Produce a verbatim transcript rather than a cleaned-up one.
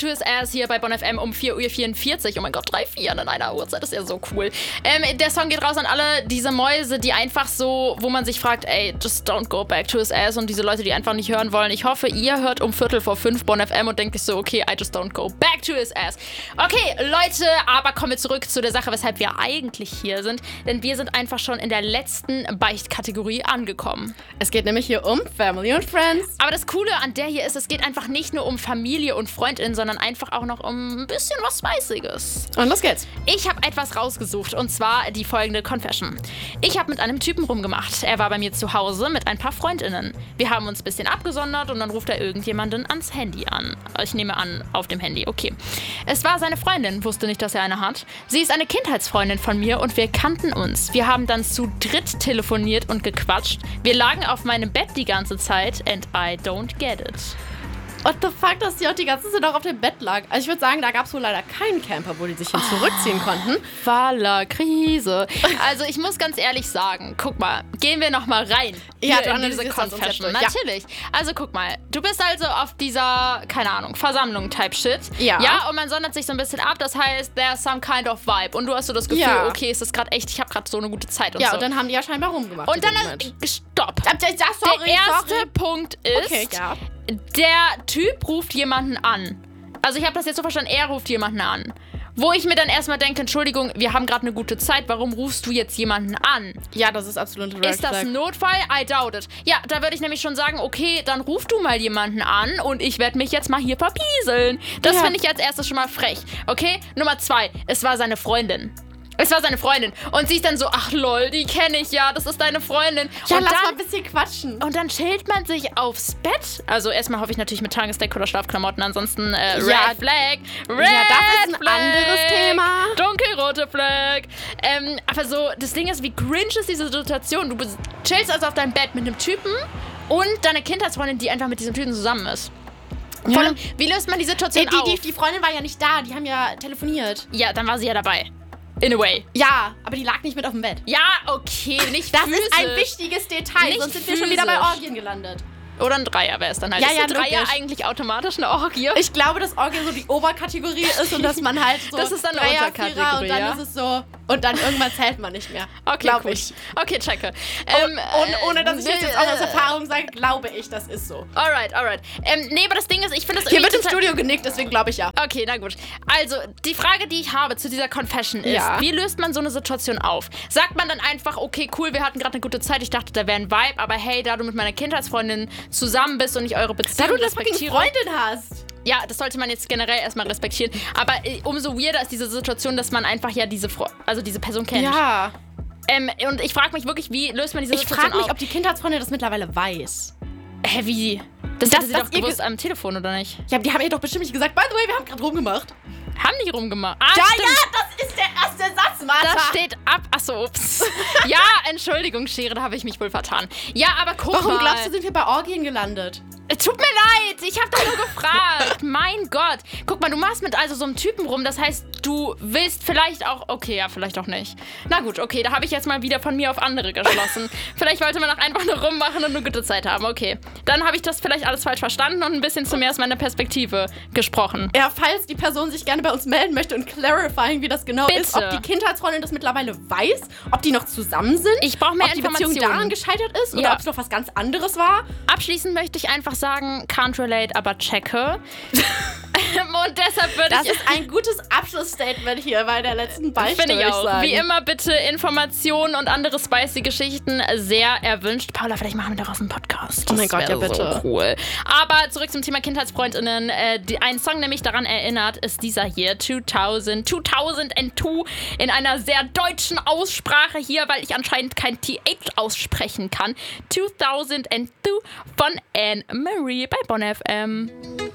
to His Ass hier bei Bonn F M um vier Uhr vierundvierzig. Oh mein Gott, drei vier in einer Uhrzeit, das ist ja so cool. Ähm, der Song geht raus an alle diese Mäuse, die einfach so, wo man sich fragt, ey, just don't go back to his ass, und diese Leute, die einfach nicht hören wollen. Ich hoffe, ihr hört um Viertel vor fünf Bonn F M und denkt euch so, okay, I just don't go back to his ass. Okay, Leute, aber kommen wir zurück zu der Sache, weshalb wir eigentlich hier sind, denn wir sind einfach schon in der letzten Beichtkategorie angekommen. Es geht nämlich hier um Family und Friends. Aber das Coole an der hier ist, es geht einfach nicht nur um Familie und FreundInnen, sondern einfach auch noch um ein bisschen was Spiciges. Und los geht's. Ich habe etwas rausgesucht, und zwar die folgende Confession. Ich habe mit einem Typen rumgemacht. Er war bei mir zu Hause mit ein paar FreundInnen. Wir haben uns ein bisschen abgesondert und dann ruft er irgendjemanden ans Handy an. Ich nehme an, auf dem Handy, okay. Es war seine Freundin, wusste nicht, dass er eine hat. Sie ist eine Kindheitsfreundin von mir und wir kannten uns. Wir haben dann zu dritt telefoniert und gequatscht. Wir lagen auf meinem Bett die ganze Zeit and I don't get it. What the fuck, dass die auch die ganze Zeit auch auf dem Bett lag. Also ich würde sagen, da gab es wohl leider keinen Camper, wo die sich hin zurückziehen konnten. Voller Krise. Also ich muss ganz ehrlich sagen, guck mal, gehen wir noch mal rein. Ja, hier du in diese analysierst uns jetzt Confession. durch, ja. Natürlich. Also guck mal, du bist also auf dieser, keine Ahnung, Versammlung-Type-Shit. Ja. Ja, und man sondert sich so ein bisschen ab, das heißt, there's some kind of vibe. Und du hast so das Gefühl, Ja. okay, es ist gerade echt, ich habe gerade so eine gute Zeit und Ja, so. und dann haben die ja scheinbar rumgemacht. Und dann, Moment. äh, stopp. Ja, sorry, Der erste sorry. Punkt ist, Okay, ja. der Typ ruft jemanden an. Also ich habe das jetzt so verstanden, er ruft jemanden an. Wo ich mir dann erstmal denke, Entschuldigung, wir haben gerade eine gute Zeit, warum rufst du jetzt jemanden an? Ja, das ist absolut ein Red Ist das Flag. ein Notfall? I doubt it. Ja, da würde ich nämlich schon sagen, okay, dann ruf du mal jemanden an und ich werde mich jetzt mal hier verpieseln. Das Ja. finde ich als erstes schon mal frech. Okay, Nummer zwei, es war seine Freundin. Es war seine Freundin. Und sie ist dann so, ach lol, die kenne ich ja, das ist deine Freundin. Ja, und lass dann, mal ein bisschen quatschen. Und dann chillt man sich aufs Bett. Also erstmal hoffe ich natürlich mit Tagesdeck oder Schlafklamotten. Ansonsten äh, Red Ja. Flag. Red Ja, das ist ein Flag. anderes Thema. Dunkelrote Flag. Ähm, aber so, das Ding ist, wie cringe ist diese Situation? Du bist- chillst also auf deinem Bett mit einem Typen und deine Kindheitsfreundin, die einfach mit diesem Typen zusammen ist. Ja. Vor allem, wie löst man die Situation Die, die, auf? die, die Freundin war ja nicht da, die haben ja telefoniert. Ja, dann war sie ja dabei. In a way. Ja, aber die lag nicht mit auf dem Bett. Ja, okay, nicht Das physisch. ist ein wichtiges Detail, Nicht sonst sind wir schon wieder bei physisch. Orgien gelandet. Oder ein Dreier wäre es dann halt. Ja, ist ja, ein Dreier logisch. eigentlich automatisch eine Orgie? Ich glaube, dass Orgien so die Oberkategorie ist und dass man halt so Das ist dann eine Dreier, Unterkategorie, Vierer und dann ja? ist es so und dann irgendwann zählt man nicht mehr. Okay, glaube cool. ich. Okay, checke. Und, Ähm, und ohne, dass ich das jetzt auch aus äh, Erfahrung sage, glaube ich, das ist so. Alright, alright. Ähm, nee, aber das Ding ist, ich finde das Hier wird irgendwie im total- Studio genickt, deswegen glaube ich ja. Okay, na gut. Also, die Frage, die ich habe zu dieser Confession ist, Ja. wie löst man so eine Situation auf? Sagt man dann einfach, okay, cool, wir hatten gerade eine gute Zeit, ich dachte, da wäre ein Vibe, aber hey, da du mit meiner Kindheitsfreundin zusammen bist und ich eure Da Beziehung du eine fucking respektiere... Freundin hast. Ja, das sollte man jetzt generell erstmal respektieren. Aber äh, umso weirder ist diese Situation, dass man einfach ja diese, Fro- also diese Person kennt. Ja. Ähm, und ich frage mich wirklich, wie löst man diese Ich Situation frage mich, auf? ob die Kindheitsfreundin das mittlerweile weiß. Hä, wie? Das, Das- hätte sie das doch ihr gewusst ge- am Telefon, oder nicht? Ja, die haben ihr doch bestimmt nicht gesagt, by the way, wir haben gerade rumgemacht. Haben die rumgemacht? Ah, Ja, stimmt. ja, das ist der erste Satz, Martha. Das steht ab. Achso, ups. Ja, Entschuldigung, Schere, da habe ich mich wohl vertan. Ja, aber guck Warum mal. glaubst du, sind wir bei Orgien gelandet? Äh, Tut mir leid, ich habe da nur gefragt. Mein Gott. Guck mal, du machst mit also so einem Typen rum. Das heißt, du willst vielleicht auch... Okay, ja, vielleicht auch nicht. Na gut, okay, da habe ich jetzt mal wieder von mir auf andere geschlossen. Vielleicht wollte man auch einfach nur rummachen und eine gute Zeit haben. Okay, dann habe ich das vielleicht alles falsch verstanden und ein bisschen zu mehr aus meiner Perspektive gesprochen. Ja, falls die Person sich gerne bei uns melden möchte und clarifying, wie das genau Bitte. ist, ob die Kindheitsfreundin das mittlerweile weiß, ob die noch zusammen sind, Ich brauche mehr ob die Beziehung Informationen. daran gescheitert ist oder Ja. ob es noch was ganz anderes war. Abschließend möchte ich einfach sagen, can't relate, aber checke. Und deshalb würde Das ich... ist ein gutes Abschlussstatement hier bei der letzten Beichte, Finde ich würde auch. sagen. Wie immer bitte Informationen und andere spicy Geschichten sehr erwünscht. Paula, vielleicht machen wir daraus einen Podcast. Oh mein Das Gott, ja, wäre bitte. So cool. Aber zurück zum Thema Kindheitsfreundinnen. Äh, die, ein Song, der mich daran erinnert, ist dieser hier, zweitausend, zweitausendzwei, in einer sehr deutschen Aussprache hier, weil ich anscheinend kein T H aussprechen kann. zweitausendzwei von Anne Marie bei Bonn F M.